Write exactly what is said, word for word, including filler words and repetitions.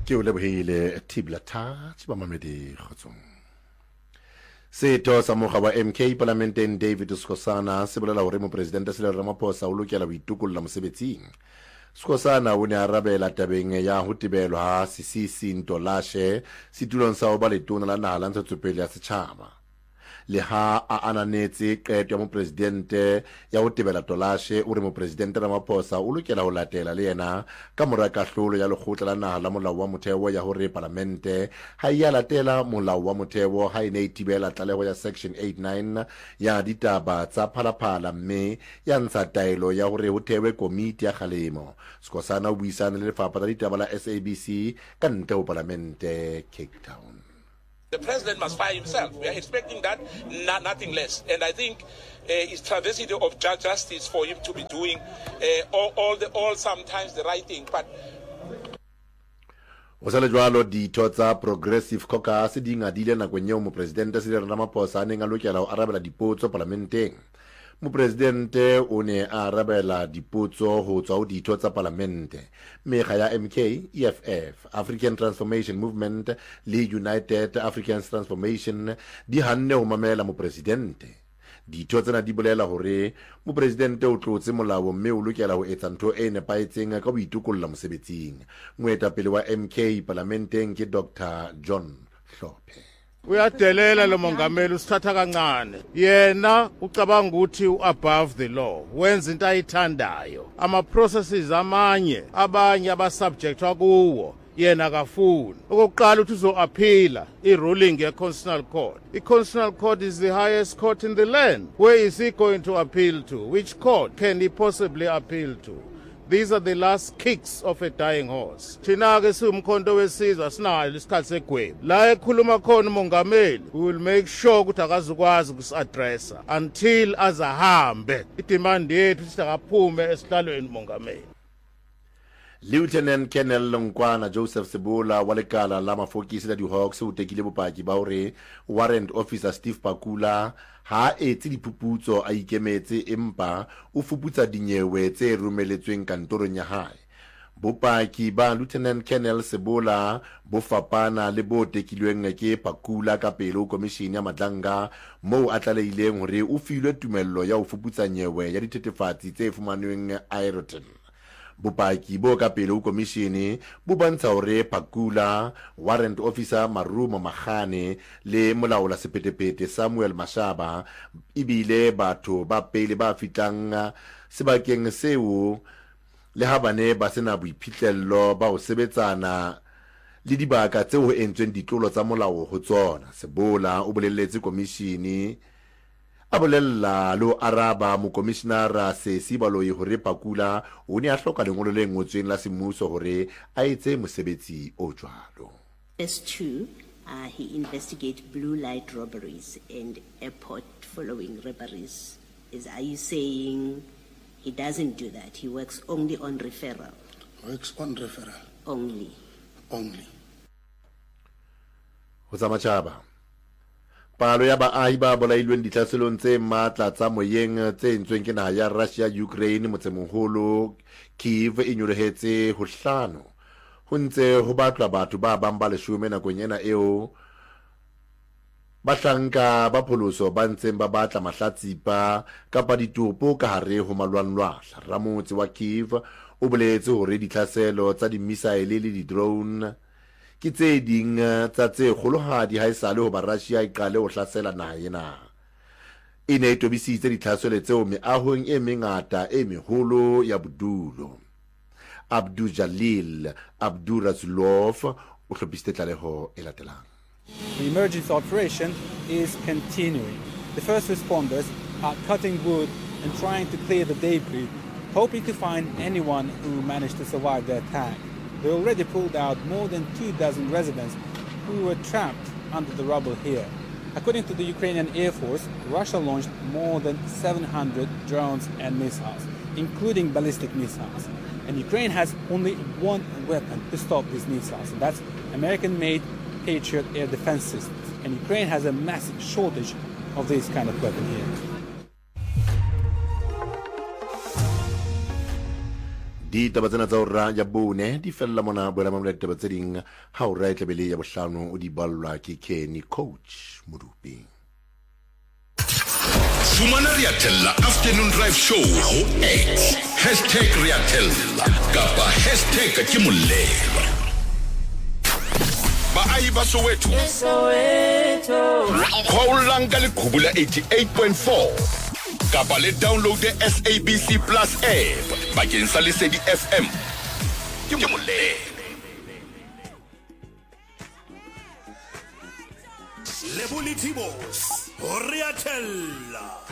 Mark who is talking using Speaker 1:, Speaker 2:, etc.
Speaker 1: ke o lebohile Thibla Thatch ba mamedi kgotsong. Setho sa mokga wa M K Parlamenteng David Skosana se bolela hore mo presidente Cyril Ramaphosa o lokela ho itukolla mosebetsing. Skosana o ne a arabela tabeng ya ho tebelwa ha Sisisi Ntolashe setulong sa ho ba letona la naha la ntshetsopele ya setjhaba. Le ha a ananetse qeto ya mo presidente ya ho tebela Tolashe o re mo presidente Ramaphosa o lokela ho latela le yena ka mora kahlolo ya lekgotla la naha la molao wa motheo ya hore parlamente ha ya latela molao wa motheo ha ine itibela tlaleho ya section eighty-nine ya ditaba tsa phalaphala mme ya ntsha taelo ya hore ho thewe komiti ya kgalemo. Skosana o buisana le lefapha la ditaba la S A B C ka ntle ho parlamente Cape Town.
Speaker 2: The president must fire himself. We are expecting that, no, nothing less. And I think uh, it's travesty of justice for him to be doing uh, all, all, the, all sometimes the right thing. But
Speaker 1: o sa le jwalo ditho tsa Progressive Caucus di ngadile nakong eo mo presidente Cyril Ramaphosa a neng a lokela ho arabela dipotso parlamenteng. Mo presidente o ne a arabela dipotso ho tswa ho ditho tsa parlamente. Mekga ya M K, E F F, African Transformation Movement le United African Transformation di hanne ho mamela mo presidente. Ditho tsena di bolela hore mo presidente o tlotse molao mme o lokela ho etsa ntho e nepaetseng ka boitukolla mosebetsing. Moetapele wa M K parlamenteng ke Doctor John Hlophe.
Speaker 3: Uyadelela lo mongameli usithatha kancane yena ucabanga ukuthi u-above the law wenza into ayithandayo ama processes amanye abanye abasubjectwa kuwo yena kafuni okokuqala uthi uzo-aphila i-ruling ye-constitutional court. I-constitutional court is the highest court in the land. Where is he going to appeal to? Which court can he possibly appeal to? These are the last kicks of a dying horse. Thina ke siwumkhonto wesizwe sinayo isikhathi segwebu. La ekhuluma khona umongameli, we will make sure ukuthi akazukwazi ukusi-addressa until azahambe. Idemand yethu sithi akaphume esihlalweni umongameli.
Speaker 1: Lieutenant Colonel Longkwana Joseph Sebola wa lekala la mafokisi la di-Hawks o tekile bopaki ba hore Warrant Officer Steve Pakula ha etse diphuputso a ikemetse empa o fuputsa dinyewe tse romeletsweng kantorong ya hae. Bopaki ba Lieutenant Colonel Sebola bo fapana le bo tekilweng ke Pakula ka pele ho komishini ya Madlanga moo a tlalehileng hore o filwe tumello ya ho fuputsa nyewe ya dithethefatsi tse fumanweng Aeroton. Bopaki bo ka pele ho komishini bo bontsha hore Pakula, Warrant Officer Marumo Magane le molaola sephetepete Samuel Mashaba ibile batho ba pele ba fitlang sebakeng seo le ha bane ba sena boiphihlello ba ho sebetsana le dibaka tseo ho entsweng ditlolo tsa molao ho tsona. Sebola o bolelletse komishini a bolella lo araba mo commissioner se Sibaloyi hore Pakula o ne a hloka lengolo le ngotsweng la semmuso hore a etse mosebetsi o jwalo.
Speaker 4: As two, uh, he investigates blue light robberies and airport following robberies. Is are you saying he doesn't do that? He works only on referral.
Speaker 5: Works on referral.
Speaker 4: Only.
Speaker 5: Only.
Speaker 1: Hotsamachaba. Palo ya baahi ba bolailweng ditlhaselong tse matla tsa moyeng tse entsweng ke naha ya Russia Ukraine motsemoholo Kyiv e nyolohetse ho hlano. Ho ntse ho batlwa batho ba bang ba leshome nakong ena eo bahlanka ba pholoso ba ntseng ba batla mahlatsipa kapa ditopo ka hare ho malwanlwahla. Ramotse wa Kyiv o boletse hore ditlhaselo tsa di-missile le di-drone ke tse ding tsa tse kgolohadi ha esale ho ba Russia e qale ho hlasela naha ena. E ne e tobisitse ditlhaselo tseo meahong e mengata e meholo ya bodulo. Abdul Jalil Abdul Razulov o hlopisitse tlaleho e latelang.
Speaker 6: The emergency operation is continuing. The first responders are cutting wood and trying to clear the debris, hoping to find anyone who managed to survive the attack. They already pulled out more than two dozen residents who were trapped under the rubble here. According to the Ukrainian Air Force, Russia launched more than seven hundred drones and missiles, including ballistic missiles. And Ukraine has only one weapon to stop these missiles, and that's American-made Patriot air defense systems. And Ukraine has a massive shortage of this kind of weapon here.
Speaker 1: ditaba tsena tsa ora ya bone di fella mona boela mamela ditaba tse ding ha o ra e tlebele ya bohlano o di ballwa ke Kenny Coach Modupi.
Speaker 7: Fumana Riatella Afternoon Drive Show ho X hashtag Riatella kapa hashtag Kimulelo. Baahi ba Soweto Khaulang ka Lekgubula eighty-eight point four kapa le download the S A B C Plus app bakeng sa Lesedi F M. Kimulelo.
Speaker 8: Lebuli Tibos Riatella.